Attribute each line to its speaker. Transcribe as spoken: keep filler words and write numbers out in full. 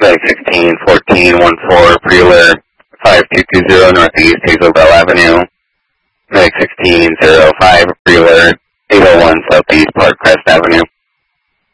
Speaker 1: Medic sixteen fourteen one four, Preler five two two zero Northeast Hazel Bell Avenue. Medic sixteen zero five, Preler eight oh one Southeast Park Crest Avenue.